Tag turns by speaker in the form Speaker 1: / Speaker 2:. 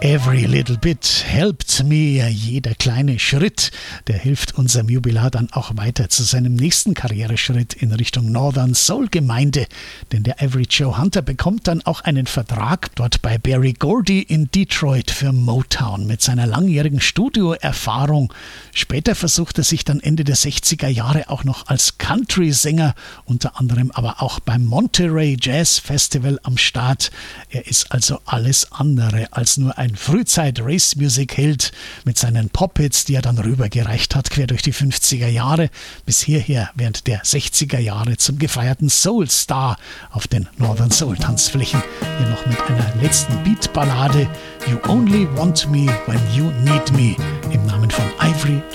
Speaker 1: Every little bit helped me. Jeder kleine Schritt, der hilft unserem Jubilar dann auch weiter zu seinem nächsten Karriereschritt in Richtung Northern Soul Gemeinde. Denn der Average Joe Hunter bekommt dann auch einen Vertrag dort bei Berry Gordy in Detroit für Motown mit seiner langjährigen Studioerfahrung. Später versucht er sich dann Ende der 60er Jahre auch noch als Country-Sänger, unter anderem aber auch beim Monterey Jazz Festival am Start. Er ist also alles andere als nur ein Frühzeit-Race-Music-Held mit seinen Pop-Hits, die er dann rübergereicht hat, quer durch die 50er Jahre bis hierher während der 60er Jahre zum gefeierten Soul-Star auf den Northern Soul-Tanzflächen. Hier noch mit einer letzten Beat-Ballade You Only Want Me When You Need Me im Namen von Ivory